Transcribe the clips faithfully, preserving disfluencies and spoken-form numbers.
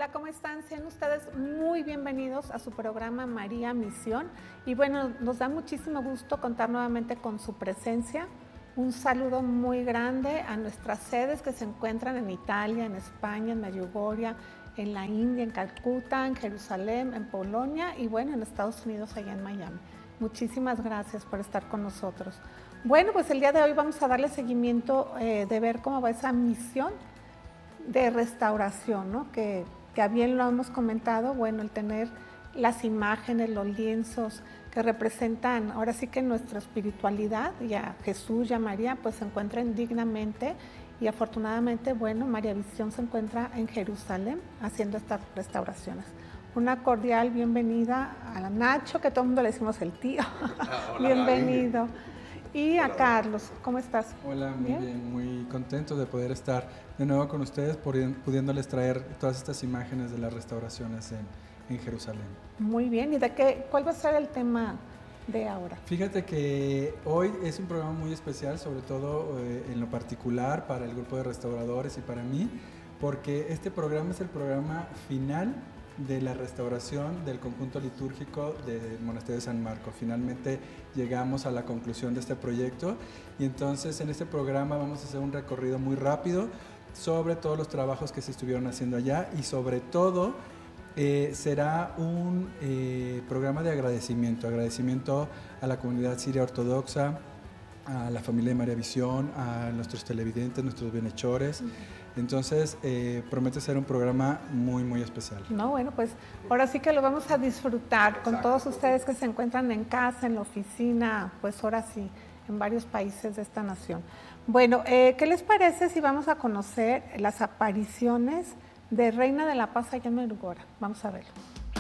Hola, ¿cómo están? Sean ustedes muy bienvenidos a su programa María Misión. Y bueno, nos da muchísimo gusto contar nuevamente con su presencia. Un saludo muy grande a nuestras sedes que se encuentran en Italia, en España, en Medjugorje, en la India, en Calcuta, en Jerusalén, en Polonia y bueno, en Estados Unidos, allá en Miami. Muchísimas gracias por estar con nosotros. Bueno, pues el día de hoy vamos a darle seguimiento eh, de ver cómo va esa misión de restauración, ¿no? Que, que a bien lo hemos comentado, bueno, el tener las imágenes, los lienzos que representan ahora sí que nuestra espiritualidad, y a Jesús y a María pues se encuentran dignamente y afortunadamente, bueno, María Visión se encuentra en Jerusalén haciendo estas restauraciones. Una cordial bienvenida a Nacho, que todo el mundo le decimos el tío. Ah, hola, Bienvenido. Gaby. Y Hola, a Carlos, ¿cómo estás? Hola, muy bien? bien, muy contento de poder estar de nuevo con ustedes, pudiéndoles traer todas estas imágenes de las restauraciones en, en Jerusalén. Muy bien, ¿y de qué, cuál va a ser el tema de ahora? Fíjate que hoy es un programa muy especial, sobre todo eh, en lo particular para el grupo de restauradores y para mí, porque este programa es el programa final de la restauración del conjunto litúrgico del Monasterio de San Marco. Finalmente llegamos a la conclusión de este proyecto y entonces en este programa vamos a hacer un recorrido muy rápido sobre todos los trabajos que se estuvieron haciendo allá y sobre todo eh, será un eh, programa de agradecimiento, agradecimiento a la comunidad siria ortodoxa, a la familia de María Visión, a nuestros televidentes, nuestros bienhechores. Entonces, eh, promete ser un programa muy, muy especial. No, bueno, pues ahora sí que lo vamos a disfrutar. Exacto. Con todos ustedes que se encuentran en casa, en la oficina, pues ahora sí, en varios países de esta nación. Bueno, eh, ¿qué les parece si vamos a conocer las apariciones de Reina de la Paz allá en Medjugorje? Vamos a verlo.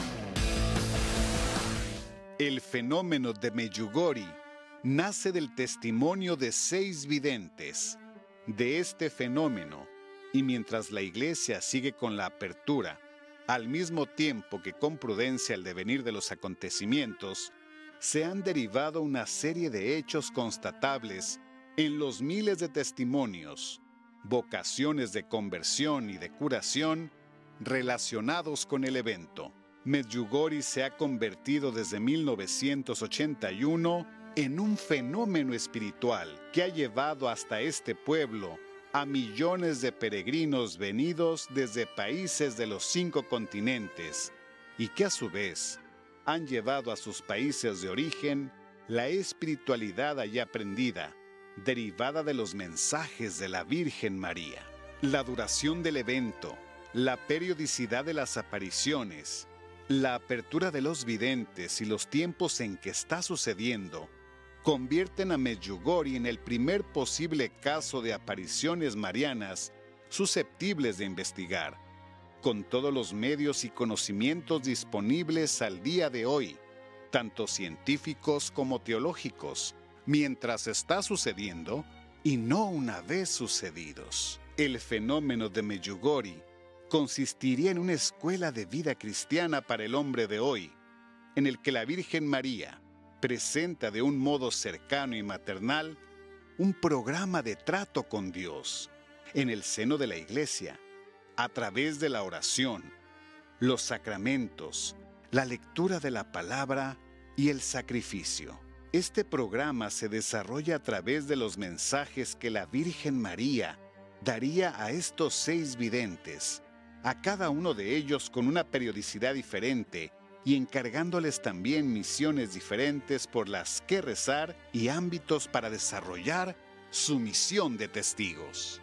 El fenómeno de Medjugorje nace del testimonio de seis videntes. De este fenómeno, y mientras la Iglesia sigue con la apertura, al mismo tiempo que con prudencia el devenir de los acontecimientos, se han derivado una serie de hechos constatables en los miles de testimonios, vocaciones de conversión y de curación relacionados con el evento. Medjugorje se ha convertido desde mil novecientos ochenta y uno en un fenómeno espiritual que ha llevado hasta este pueblo a millones de peregrinos venidos desde países de los cinco continentes y que a su vez han llevado a sus países de origen la espiritualidad allí aprendida, derivada de los mensajes de la Virgen María. La duración del evento, la periodicidad de las apariciones, la apertura de los videntes y los tiempos en que está sucediendo convierten a Medjugorje en el primer posible caso de apariciones marianas susceptibles de investigar, con todos los medios y conocimientos disponibles al día de hoy, tanto científicos como teológicos, mientras está sucediendo y no una vez sucedidos. El fenómeno de Medjugorje consistiría en una escuela de vida cristiana para el hombre de hoy, en el que la Virgen María presenta de un modo cercano y maternal un programa de trato con Dios en el seno de la Iglesia, a través de la oración, los sacramentos, la lectura de la palabra y el sacrificio. Este programa se desarrolla a través de los mensajes que la Virgen María daría a estos seis videntes, a cada uno de ellos con una periodicidad diferente y encargándoles también misiones diferentes por las que rezar y ámbitos para desarrollar su misión de testigos.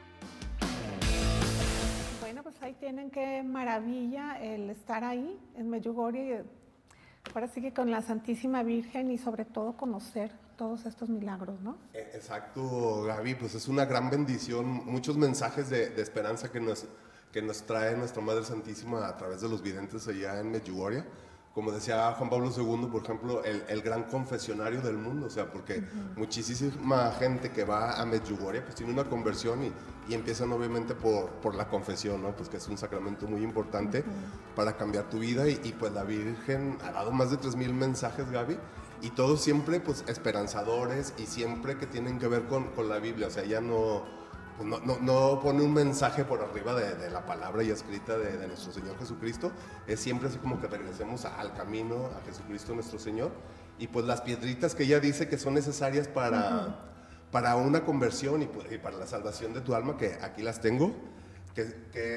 Bueno, pues ahí tienen qué maravilla el estar ahí en Medjugorje, ahora sí que con la Santísima Virgen y sobre todo conocer todos estos milagros, ¿no? Exacto, Gaby, pues es una gran bendición, muchos mensajes de, de esperanza que nos... que nos trae nuestra Madre Santísima a través de los videntes allá en Medjugorje. Como decía Juan Pablo segundo, por ejemplo, el, el gran confesionario del mundo, o sea, porque uh-huh. muchísima gente que va a Medjugorje pues tiene una conversión y, y empiezan obviamente por, por la confesión, ¿no? Pues que es un sacramento muy importante uh-huh. para cambiar tu vida y, y pues la Virgen ha dado más de tres mil mensajes, Gaby, y todos siempre pues esperanzadores y siempre que tienen que ver con, con la Biblia, o sea, ya no... pues no, no, no pone un mensaje por arriba de, de la palabra ya escrita de, de nuestro Señor Jesucristo. Es siempre así como que regresemos al camino, a Jesucristo nuestro Señor. Y pues las piedritas que ella dice que son necesarias para, uh-huh. para una conversión y, y para la salvación de tu alma, que aquí las tengo, que, que